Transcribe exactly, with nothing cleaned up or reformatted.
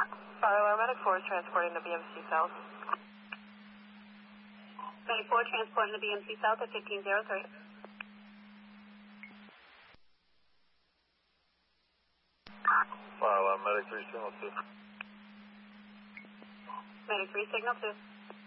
Fire Medic four is transporting the B M C South. Medic four transporting the B M C South at fifteen oh three. Fire Medic three signal two. Medic three signal two.